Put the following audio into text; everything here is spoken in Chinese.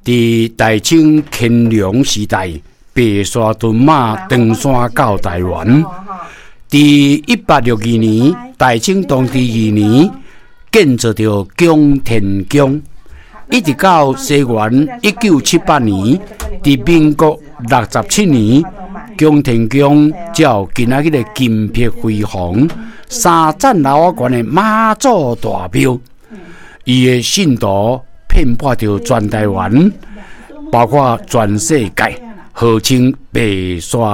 在大清乾隆时代，白沙屯马登山到台湾。在1862年，大清同治2年建造着江田宫，一直到西元1978年，在民国67年，江田宫才有今仔日的金碧辉煌、三层楼高的妈祖大庙。伊的信徒遍布着全台湾，包括全世界，号称白沙